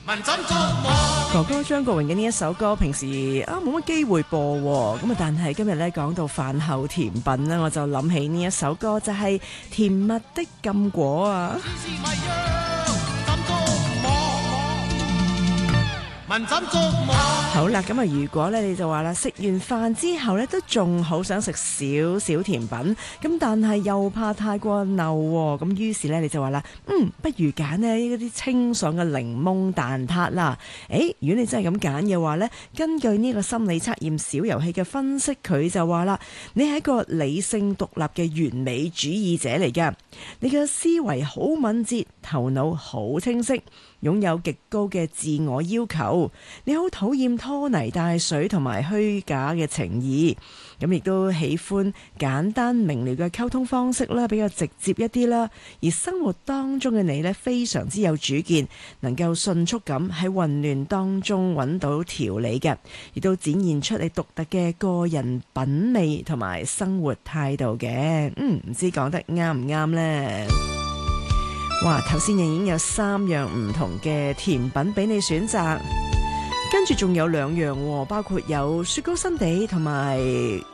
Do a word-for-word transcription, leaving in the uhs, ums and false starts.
哥哥張國榮嘅呢一首歌，平時啊冇乜機會播喎，咁啊但係今日咧講到飯後甜品咧，我就諗起呢一首歌就係甜蜜的禁果啊。好啦，咁啊如果咧你就話啦，食完飯之後咧都仲好想食少少甜品，咁但係又怕太過膩，咁於是咧你就話啦，嗯，不如揀呢一啲清爽嘅檸檬蛋撻啦。誒，如果你真係咁揀嘅話咧，根據呢個心理測驗小遊戲嘅分析，佢就話啦，你係一個理性獨立嘅完美主義者嚟㗎，你嘅思維好敏捷，頭腦好清晰，擁有極高嘅自我要求，你好討厭拖泥帶水同埋虛假嘅情義，咁亦都喜歡簡單明了嘅溝通方式啦，比較直接一啲啦。而生活當中嘅你呢，非常之有主見，能夠迅速咁喺混亂當中揾到條理嘅，亦都展現出你獨特嘅個人品味同埋生活態度嘅。嗯，唔知講得啱唔啱呢？哇！頭先已經有三樣唔同嘅甜品俾你選擇，跟住仲有兩樣，包括有雪糕心地同埋